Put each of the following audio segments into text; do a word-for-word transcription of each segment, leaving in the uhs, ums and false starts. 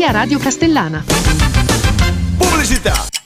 a Radio Castellana. Pubblicità.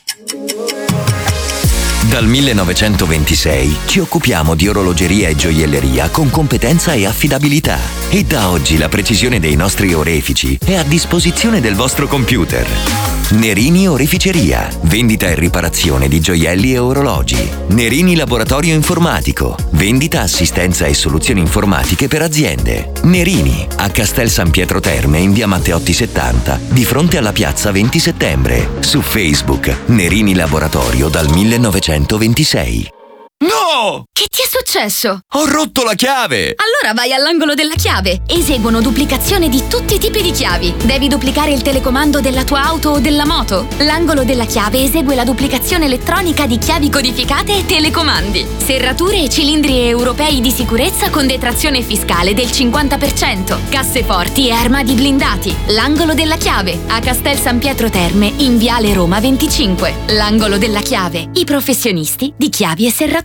Dal millenovecentoventisei ci occupiamo di orologeria e gioielleria con competenza e affidabilità. E da oggi la precisione dei nostri orefici è a disposizione del vostro computer. Nerini Oreficeria, vendita e riparazione di gioielli e orologi. Nerini Laboratorio Informatico, vendita, assistenza e soluzioni informatiche per aziende. Nerini, a Castel San Pietro Terme in via Matteotti settanta, di fronte alla piazza venti settembre. Su Facebook, Nerini Laboratorio dal millenovecentoventisei. No! Che ti è successo? Ho rotto la chiave! Allora vai all'angolo della chiave. Eseguono duplicazione di tutti i tipi di chiavi. Devi duplicare il telecomando della tua auto o della moto? L'angolo della chiave esegue la duplicazione elettronica di chiavi codificate e telecomandi. Serrature e cilindri europei di sicurezza con detrazione fiscale del cinquanta per cento. Casseforti e armadi blindati. L'angolo della chiave a Castel San Pietro Terme in Viale Roma venticinque. L'angolo della chiave. I professionisti di chiavi e serrature.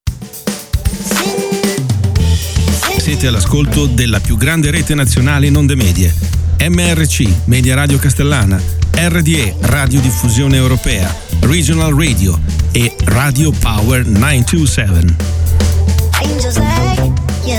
Siete all'ascolto della più grande rete nazionale in onde medie, M R C, Media Radio Castellana, R D E, Radiodiffusione Europea, Regional Radio e Radio Power nove due sette.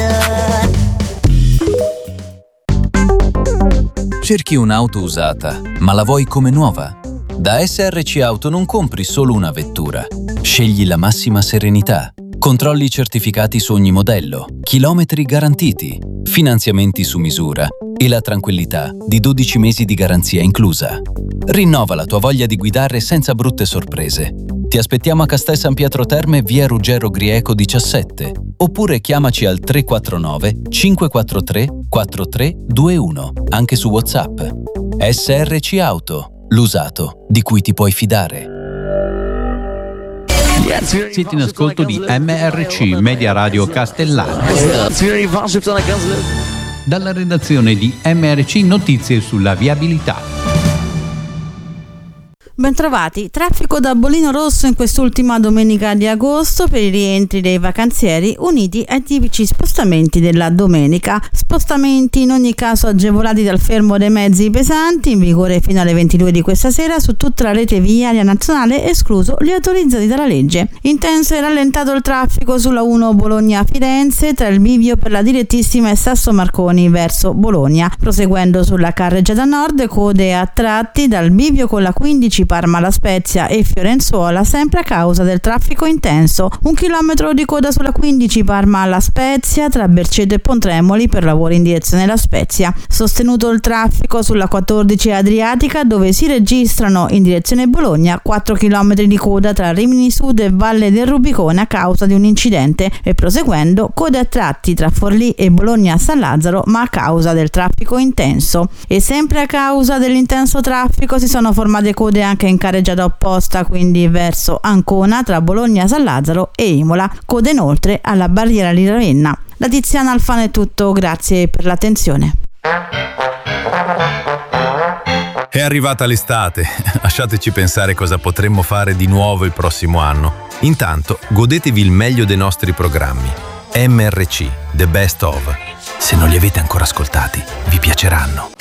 Cerchi un'auto usata, ma la vuoi come nuova? Da S R C Auto non compri solo una vettura. Scegli la massima serenità. Controlli certificati su ogni modello, chilometri garantiti, finanziamenti su misura e la tranquillità di dodici mesi di garanzia inclusa. Rinnova la tua voglia di guidare senza brutte sorprese. Ti aspettiamo a Castel San Pietro Terme, via Ruggero Grieco diciassette, oppure chiamaci al tre quattro nove cinque quattro tre quattro tre due uno, anche su WhatsApp. S R C Auto, l'usato di cui ti puoi fidare. Siete in ascolto di M R C, Media Radio Castellana. Dalla redazione di M R C Notizie sulla viabilità. Bentrovati, traffico da Bollino Rosso in quest'ultima domenica di agosto per i rientri dei vacanzieri uniti ai tipici spostamenti della domenica. Spostamenti in ogni caso agevolati dal fermo dei mezzi pesanti in vigore fino alle ventidue di questa sera su tutta la rete viaria nazionale, escluso gli autorizzati dalla legge. Intenso e rallentato il traffico sulla uno Bologna-Firenze tra il bivio per la direttissima e Sasso Marconi verso Bologna. Proseguendo sulla carreggiata nord, code a tratti dal bivio con la quindici Parma La Spezia e Fiorenzuola, sempre a causa del traffico intenso. Un chilometro di coda sulla quindici Parma La Spezia tra Berceto e Pontremoli per lavori in direzione La Spezia. Sostenuto il traffico sulla quattordici Adriatica, dove si registrano in direzione Bologna quattro chilometri di coda tra Rimini Sud e Valle del Rubicone a causa di un incidente, e proseguendo code a tratti tra Forlì e Bologna San Lazzaro, ma a causa del traffico intenso. E sempre a causa dell'intenso traffico si sono formate code anche in carreggiata opposta, quindi verso Ancona tra Bologna San Lazzaro e Imola, code inoltre alla barriera di Ravenna. Da Tiziana Alfano è tutto, grazie per l'attenzione. È arrivata l'estate, lasciateci pensare cosa potremmo fare di nuovo il prossimo anno. Intanto godetevi il meglio dei nostri programmi. M R C, The Best Of. Se non li avete ancora ascoltati, vi piaceranno.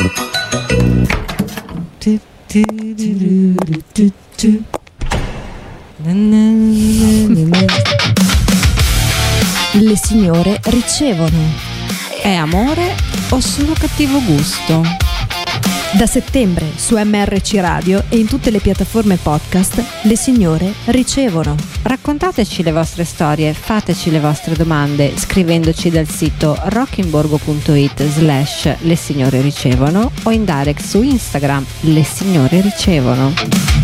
Le signore ricevono. È amore o solo cattivo gusto? Da settembre su M R C Radio e in tutte le piattaforme podcast, Le signore ricevono. Raccontateci le vostre storie, fateci le vostre domande scrivendoci dal sito rockimborgo.it slash Le signore ricevono o in direct su Instagram Le signore ricevono.